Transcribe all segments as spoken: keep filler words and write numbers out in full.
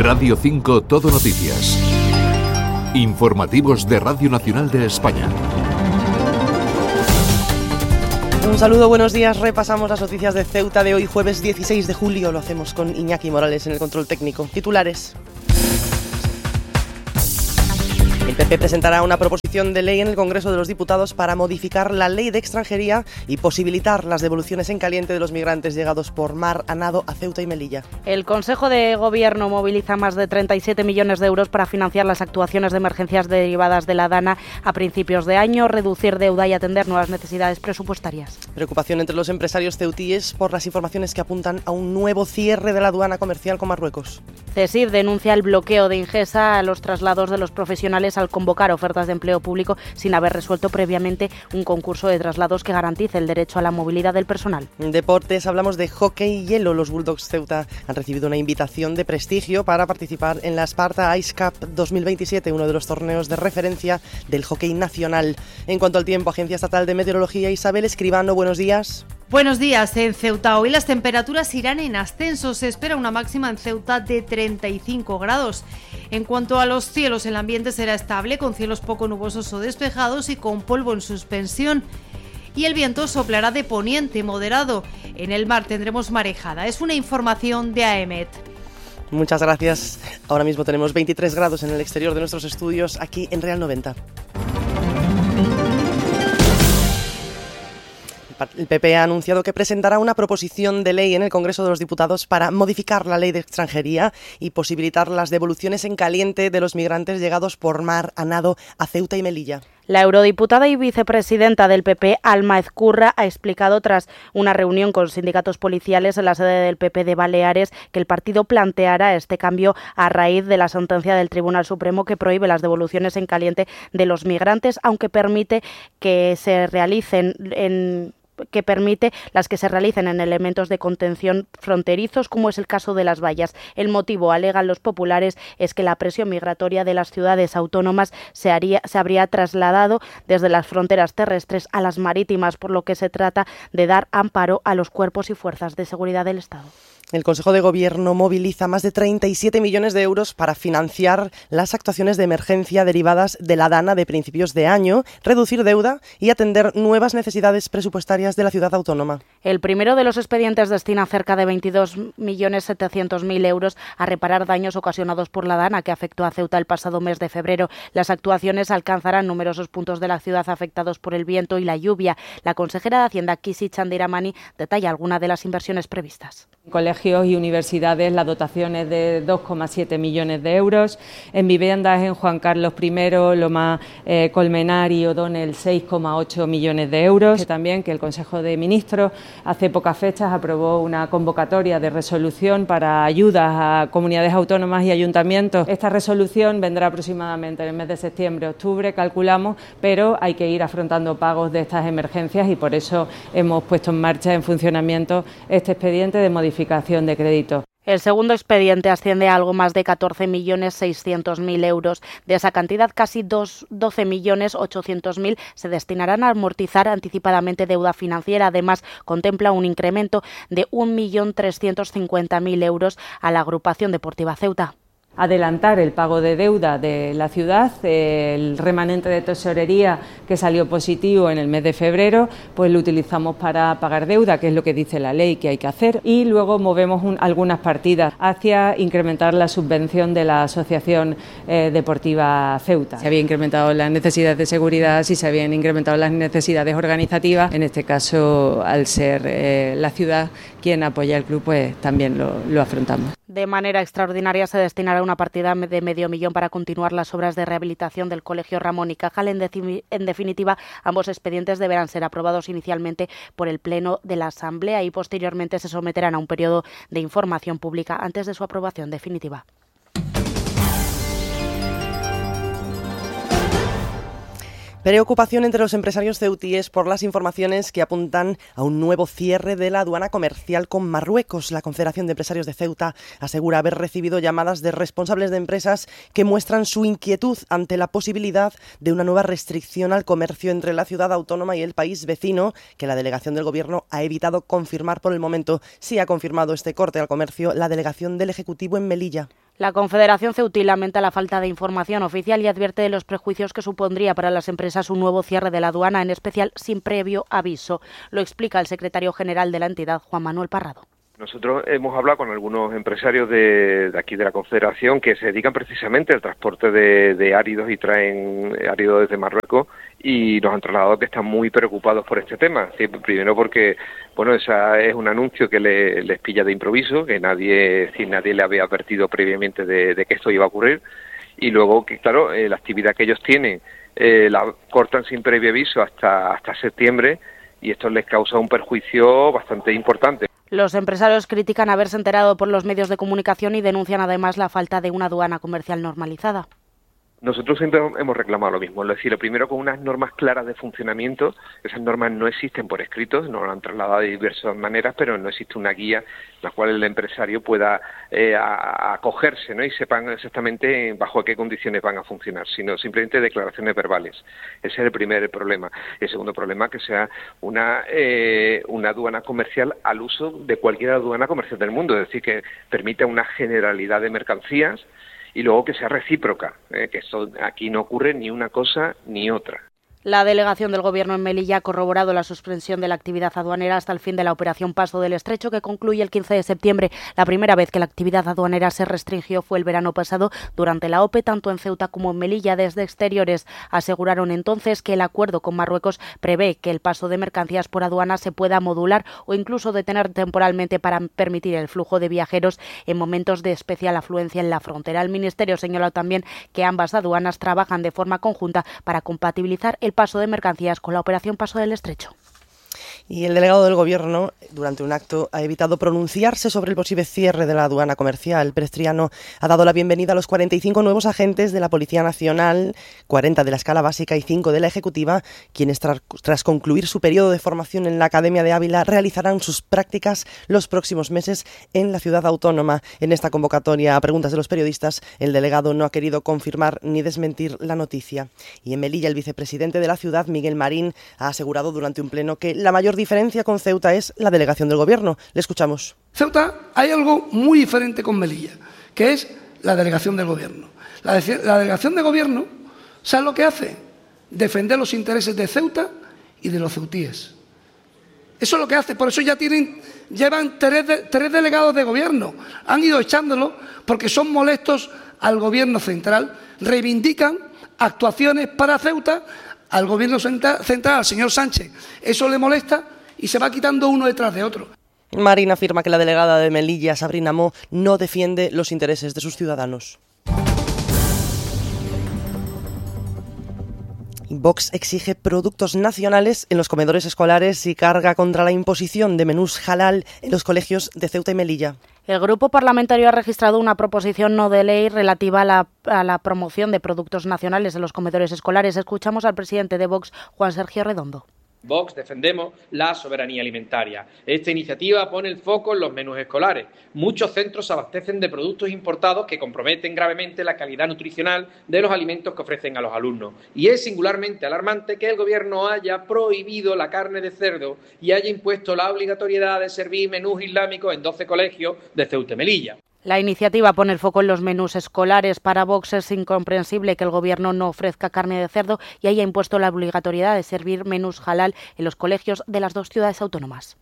Radio cinco Todo Noticias. Informativos de Radio Nacional de España. Un saludo, buenos días. Repasamos las noticias de Ceuta de hoy, jueves dieciséis de julio. Lo hacemos con Iñaki Morales en el control técnico. Titulares. El P P presentará una proposición de ley en el Congreso de los Diputados para modificar la ley de extranjería y posibilitar las devoluciones en caliente de los migrantes llegados por mar a nado a Ceuta y Melilla. El Consejo de Gobierno moviliza más de treinta y siete millones de euros para financiar las actuaciones de emergencias derivadas de la DANA a principios de año, reducir deuda y atender nuevas necesidades presupuestarias. Preocupación entre los empresarios ceutíes por las informaciones que apuntan a un nuevo cierre de la aduana comercial con Marruecos. CESIF denuncia el bloqueo de Ingesa a los traslados de los profesionales al convocar ofertas de empleo público sin haber resuelto previamente un concurso de traslados que garantice el derecho a la movilidad del personal. En deportes hablamos de hockey y hielo. Los Bulldogs Ceuta han recibido una invitación de prestigio para participar en la Sparta Ice Cup dos mil veintisiete, uno de los torneos de referencia del hockey nacional. En cuanto al tiempo, Agencia Estatal de Meteorología, Isabel Escribano, buenos días. Buenos días. En Ceuta hoy las temperaturas irán en ascenso. Se espera una máxima en Ceuta de treinta y cinco grados. En cuanto a los cielos, el ambiente será estable, con cielos poco nubosos o despejados y con polvo en suspensión. Y el viento soplará de poniente moderado. En el mar tendremos marejada. Es una información de AEMET. Muchas gracias. Ahora mismo tenemos veintitrés grados en el exterior de nuestros estudios aquí en Real noventa. El P P ha anunciado que presentará una proposición de ley en el Congreso de los Diputados para modificar la ley de extranjería y posibilitar las devoluciones en caliente de los migrantes llegados por mar a nado a Ceuta y Melilla. La eurodiputada y vicepresidenta del P P, Alma Ezcurra, ha explicado tras una reunión con sindicatos policiales en la sede del P P de Baleares que el partido planteará este cambio a raíz de la sentencia del Tribunal Supremo que prohíbe las devoluciones en caliente de los migrantes, aunque permite que se realicen en... que permite las que se realicen en elementos de contención fronterizos, como es el caso de las vallas. El motivo, alegan los populares, es que la presión migratoria de las ciudades autónomas se, haría, se habría trasladado desde las fronteras terrestres a las marítimas, por lo que se trata de dar amparo a los cuerpos y fuerzas de seguridad del Estado. El Consejo de Gobierno moviliza más de treinta y siete millones de euros para financiar las actuaciones de emergencia derivadas de la DANA de principios de año, reducir deuda y atender nuevas necesidades presupuestarias de la ciudad autónoma. El primero de los expedientes destina cerca de veintidós millones setecientos mil euros a reparar daños ocasionados por la DANA que afectó a Ceuta el pasado mes de febrero. Las actuaciones alcanzarán numerosos puntos de la ciudad afectados por el viento y la lluvia. La consejera de Hacienda, Kisi Chandiramani, detalla algunas de las inversiones previstas. Colegios y universidades, la dotación es de dos coma siete millones de euros. En viviendas en Juan Carlos primero, Loma eh, Colmenar y O'Donnell, seis coma ocho millones de euros. Que también que el Consejo de Ministros hace pocas fechas aprobó una convocatoria de resolución para ayudas a comunidades autónomas y ayuntamientos. Esta resolución vendrá aproximadamente en el mes de septiembre, octubre, calculamos, pero hay que ir afrontando pagos de estas emergencias y por eso hemos puesto en marcha, en funcionamiento, este expediente de modificación de crédito. El segundo expediente asciende a algo más de catorce millones seiscientos mil euros. De esa cantidad, casi doce millones ochocientos mil se destinarán a amortizar anticipadamente deuda financiera. Además, contempla un incremento de un millón trescientos cincuenta mil euros a la agrupación deportiva Ceuta. Adelantar el pago de deuda de la ciudad, el remanente de tesorería que salió positivo en el mes de febrero, pues lo utilizamos para pagar deuda, que es lo que dice la ley que hay que hacer, y luego movemos un, algunas partidas hacia incrementar la subvención de la Asociación eh, Deportiva Ceuta. Se había incrementado las necesidades de seguridad, sí se habían incrementado las necesidades organizativas, en este caso al ser eh, la ciudad quien apoya el club, pues también lo, lo afrontamos. De manera extraordinaria se destinará una partida de medio millón para continuar las obras de rehabilitación del Colegio Ramón y Cajal. En, de, en definitiva, ambos expedientes deberán ser aprobados inicialmente por el Pleno de la Asamblea y posteriormente se someterán a un periodo de información pública antes de su aprobación definitiva. Preocupación entre los empresarios ceutíes por las informaciones que apuntan a un nuevo cierre de la aduana comercial con Marruecos. La Confederación de Empresarios de Ceuta asegura haber recibido llamadas de responsables de empresas que muestran su inquietud ante la posibilidad de una nueva restricción al comercio entre la ciudad autónoma y el país vecino, que la delegación del Gobierno ha evitado confirmar por el momento. Sí ha confirmado este corte al comercio la delegación del Ejecutivo en Melilla. La Confederación Ceutí lamenta la falta de información oficial y advierte de los prejuicios que supondría para las empresas un nuevo cierre de la aduana, en especial sin previo aviso. Lo explica el secretario general de la entidad, Juan Manuel Parrado. Nosotros hemos hablado con algunos empresarios de, de aquí de la Confederación que se dedican precisamente al transporte de, de áridos y traen áridos desde Marruecos y nos han trasladado que están muy preocupados por este tema. Sí, primero porque, bueno, esa es un anuncio que le, les pilla de improviso, que nadie, si nadie le había advertido previamente de, de que esto iba a ocurrir, y luego que, claro, eh, la actividad que ellos tienen eh, la cortan sin previo aviso hasta, hasta septiembre y esto les causa un perjuicio bastante importante. Los empresarios critican haberse enterado por los medios de comunicación y denuncian además la falta de una aduana comercial normalizada. Nosotros siempre hemos reclamado lo mismo, es decir, lo primero con unas normas claras de funcionamiento. Esas normas no existen por escrito, nos lo han trasladado de diversas maneras, pero no existe una guía en la cual el empresario pueda eh, acogerse, ¿no? Y sepan exactamente bajo qué condiciones van a funcionar, sino simplemente declaraciones verbales. Ese es el primer problema. El segundo problema, que sea una, eh, una aduana comercial al uso de cualquier aduana comercial del mundo, es decir, que permita una generalidad de mercancías y luego que sea recíproca, eh, que esto aquí no ocurre ni una cosa ni otra. La delegación del Gobierno en Melilla ha corroborado la suspensión de la actividad aduanera hasta el fin de la operación Paso del Estrecho, que concluye el quince de septiembre. La primera vez que la actividad aduanera se restringió fue el verano pasado durante la OPE, tanto en Ceuta como en Melilla. Desde Exteriores aseguraron entonces que el acuerdo con Marruecos prevé que el paso de mercancías por aduana se pueda modular o incluso detener temporalmente para permitir el flujo de viajeros en momentos de especial afluencia en la frontera. El Ministerio señaló también que ambas aduanas trabajan de forma conjunta para compatibilizar el paso de mercancías con la operación Paso del Estrecho. Y el delegado del Gobierno, durante un acto, ha evitado pronunciarse sobre el posible cierre de la aduana comercial. Prestriano ha dado la bienvenida a los cuarenta y cinco nuevos agentes de la Policía Nacional, cuarenta de la escala básica y cinco de la ejecutiva, quienes tras, tras concluir su periodo de formación en la Academia de Ávila realizarán sus prácticas los próximos meses en la ciudad autónoma. En esta convocatoria a preguntas de los periodistas, el delegado no ha querido confirmar ni desmentir la noticia. Y en Melilla, el vicepresidente de la ciudad, Miguel Marín, ha asegurado durante un pleno que la mayor diferencia con Ceuta es la delegación del Gobierno. Le escuchamos. Ceuta hay algo muy diferente con Melilla, que es la delegación del Gobierno. La, de, la delegación del Gobierno, ¿sabe lo que hace? Defender los intereses de Ceuta y de los ceutíes. Eso es lo que hace. Por eso ya tienen, llevan tres, de, tres delegados de Gobierno. Han ido echándolo porque son molestos al Gobierno central. Reivindican actuaciones para Ceuta al Gobierno central, al señor Sánchez. Eso le molesta y se va quitando uno detrás de otro. Marín afirma que la delegada de Melilla, Sabrina Mo, no defiende los intereses de sus ciudadanos. Vox exige productos nacionales en los comedores escolares y carga contra la imposición de menús halal en los colegios de Ceuta y Melilla. El Grupo Parlamentario ha registrado una proposición no de ley relativa a la, a la promoción de productos nacionales en los comedores escolares. Escuchamos al presidente de Vox, Juan Sergio Redondo. Vox defendemos la soberanía alimentaria. Esta iniciativa pone el foco en los menús escolares. Muchos centros se abastecen de productos importados que comprometen gravemente la calidad nutricional de los alimentos que ofrecen a los alumnos. Y es singularmente alarmante que el Gobierno haya prohibido la carne de cerdo y haya impuesto la obligatoriedad de servir menús islámicos en doce colegios de Ceuta y Melilla. La iniciativa pone el foco en los menús escolares. Para Vox es incomprensible que el Gobierno no ofrezca carne de cerdo y haya impuesto la obligatoriedad de servir menús halal en los colegios de las dos ciudades autónomas.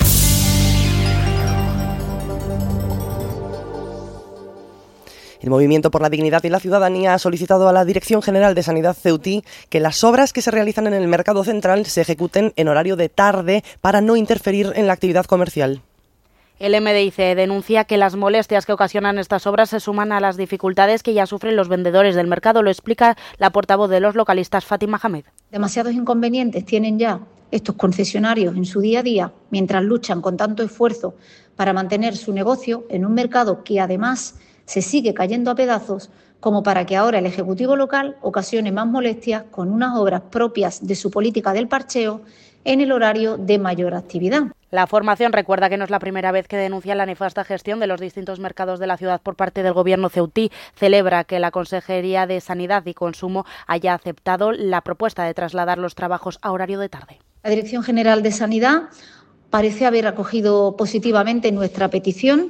El Movimiento por la Dignidad y la Ciudadanía ha solicitado a la Dirección General de Sanidad Ceutí que las obras que se realizan en el mercado central se ejecuten en horario de tarde para no interferir en la actividad comercial. El M D I C denuncia que las molestias que ocasionan estas obras se suman a las dificultades que ya sufren los vendedores del mercado. Lo explica la portavoz de los localistas, Fátima Hamed. Demasiados inconvenientes tienen ya estos concesionarios en su día a día, mientras luchan con tanto esfuerzo para mantener su negocio en un mercado que además se sigue cayendo a pedazos, como para que ahora el Ejecutivo local ocasione más molestias con unas obras propias de su política del parcheo en el horario de mayor actividad. La formación recuerda que no es la primera vez que denuncia la nefasta gestión de los distintos mercados de la ciudad por parte del Gobierno ceutí. Celebra que la Consejería de Sanidad y Consumo haya aceptado la propuesta de trasladar los trabajos a horario de tarde. La Dirección General de Sanidad parece haber acogido positivamente nuestra petición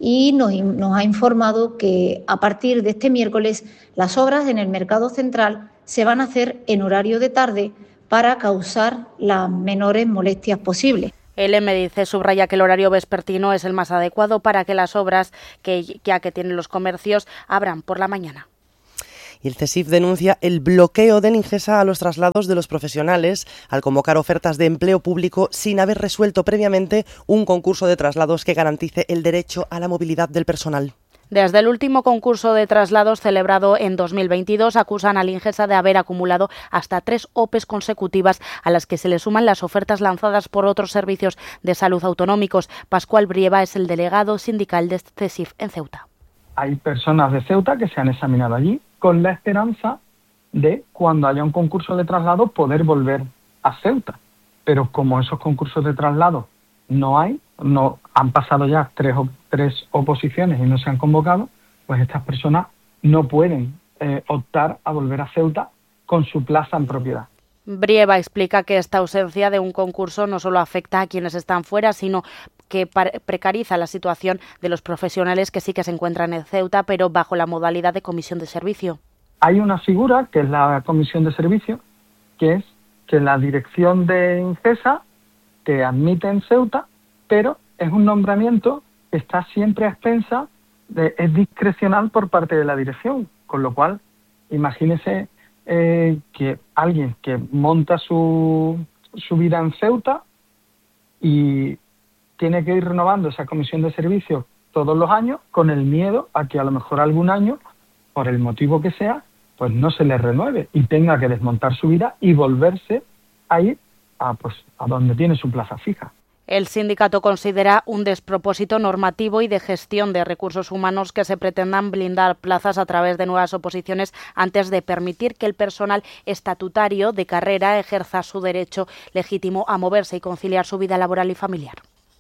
y nos, nos ha informado que a partir de este miércoles las obras en el mercado central se van a hacer en horario de tarde para causar las menores molestias posibles. El M D C subraya que el horario vespertino es el más adecuado para que las obras que ya que tienen los comercios abran por la mañana. Y el CESIF denuncia el bloqueo del Ingesa a los traslados de los profesionales al convocar ofertas de empleo público sin haber resuelto previamente un concurso de traslados que garantice el derecho a la movilidad del personal. Desde el último concurso de traslados celebrado en dos mil veintidós acusan al Ingesa de haber acumulado hasta tres O P Es consecutivas a las que se le suman las ofertas lanzadas por otros servicios de salud autonómicos. Pascual Brieva es el delegado sindical de CESIF en Ceuta. Hay personas de Ceuta que se han examinado allí con la esperanza de, cuando haya un concurso de traslado, poder volver a Ceuta. Pero como esos concursos de traslado no hay, no han pasado ya tres, tres oposiciones y no se han convocado, pues estas personas no pueden eh, optar a volver a Ceuta con su plaza en propiedad. Brieva explica que esta ausencia de un concurso no solo afecta a quienes están fuera, sino que precariza la situación de los profesionales que sí que se encuentran en Ceuta, pero bajo la modalidad de comisión de servicio. Hay una figura, que es la comisión de servicio, que es que la dirección de Ingesa te admite en Ceuta, pero es un nombramiento que está siempre a expensa, de, es discrecional por parte de la dirección, con lo cual, imagínese eh, que alguien que monta su, su vida en Ceuta y tiene que ir renovando esa comisión de servicios todos los años con el miedo a que a lo mejor algún año, por el motivo que sea, pues no se le renueve y tenga que desmontar su vida y volverse a ir a, pues, a donde tiene su plaza fija. El sindicato considera un despropósito normativo y de gestión de recursos humanos que se pretendan blindar plazas a través de nuevas oposiciones antes de permitir que el personal estatutario de carrera ejerza su derecho legítimo a moverse y conciliar su vida laboral y familiar.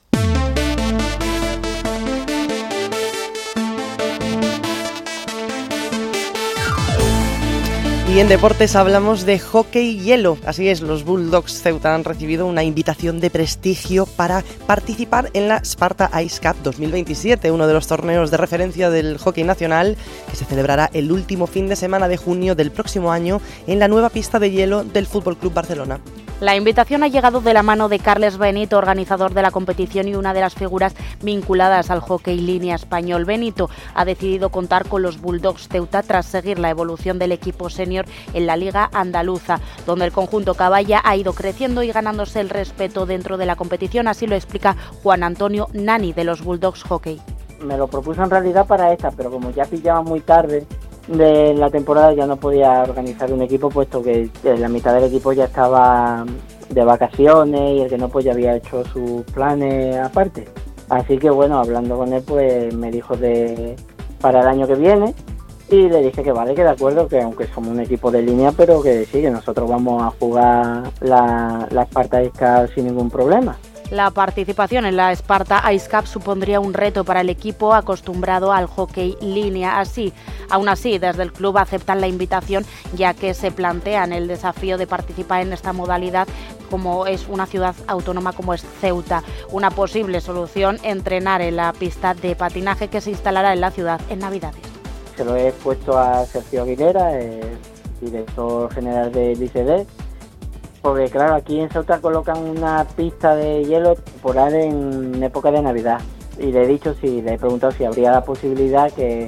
Y en deportes hablamos de hockey hielo. Así es, los Bulldogs Ceuta han recibido una invitación de prestigio para participar en la Sparta Ice Cup dos mil veintisiete, uno de los torneos de referencia del hockey nacional que se celebrará el último fin de semana de junio del próximo año en la nueva pista de hielo del F C Barcelona. La invitación ha llegado de la mano de Carles Benito, organizador de la competición y una de las figuras vinculadas al hockey línea español. Benito ha decidido contar con los Bulldogs Ceuta tras seguir la evolución del equipo senior en la Liga Andaluza, donde el conjunto caballa ha ido creciendo y ganándose el respeto dentro de la competición. Así lo explica Juan Antonio Nani de los Bulldogs Hockey. Me lo propuso en realidad para esta, pero como ya pillaba muy tarde de la temporada ya no podía organizar un equipo, puesto que la mitad del equipo ya estaba de vacaciones y el que no pues ya había hecho sus planes aparte. Así que bueno, hablando con él pues me dijo de para el año que viene y le dije que vale, que de acuerdo, que aunque somos un equipo de línea, pero que sí, que nosotros vamos a jugar la, la Sparta Ice Cup sin ningún problema. La participación en la Sparta Ice Cup supondría un reto para el equipo acostumbrado al hockey línea. Así, aún así, desde el club aceptan la invitación, ya que se plantean el desafío de participar en esta modalidad, como es una ciudad autónoma como es Ceuta. Una posible solución, entrenar en la pista de patinaje que se instalará en la ciudad en Navidades. Se lo he puesto a Sergio Aguilera, el director general del I C D, porque claro, aquí en Ceuta colocan una pista de hielo temporal en época de Navidad. Y le he dicho, si le he preguntado si habría la posibilidad que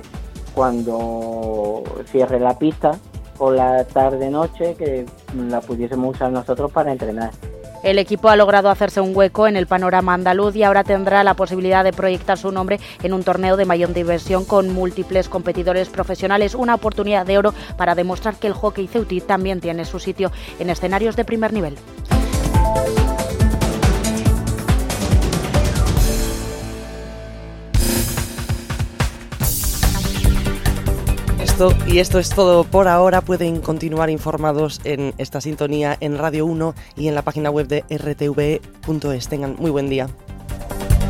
cuando cierre la pista por la tarde-noche, que la pudiésemos usar nosotros para entrenar. El equipo ha logrado hacerse un hueco en el panorama andaluz y ahora tendrá la posibilidad de proyectar su nombre en un torneo de mayor diversión con múltiples competidores profesionales. Una oportunidad de oro para demostrar que el hockey ceutí también tiene su sitio en escenarios de primer nivel. Esto, y esto es todo por ahora. Pueden continuar informados en esta sintonía en Radio uno y en la página web de r t v e punto es. Tengan muy buen día.